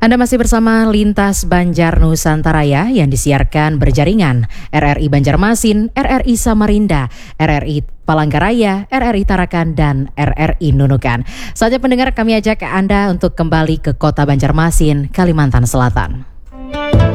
Anda masih bersama Lintas Banjar Nusantaraya yang disiarkan berjaringan RRI Banjarmasin, RRI Samarinda, RRI Palangkaraya, RRI Tarakan, dan RRI Nunukan. Saatnya pendengar, kami ajak Anda untuk kembali ke kota Banjarmasin, Kalimantan Selatan.